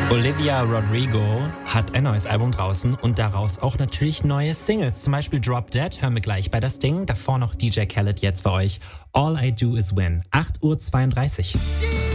Olivia Rodrigo hat ein neues Album draußen und daraus auch natürlich neue Singles. Zum Beispiel Drop Dead hören wir gleich bei Das Ding. Davor noch DJ Khaled jetzt für euch. All I Do Is Win. 8:32 Uhr.